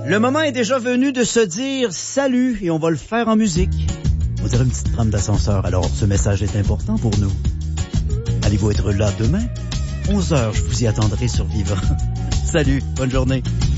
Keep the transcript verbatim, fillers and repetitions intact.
Le moment est déjà venu de se dire salut et on va le faire en musique. On dirait une petite trame d'ascenseur, alors ce message est important pour nous. Allez-vous être là demain? onze heures, je vous y attendrai sur Vivant. Salut, bonne journée.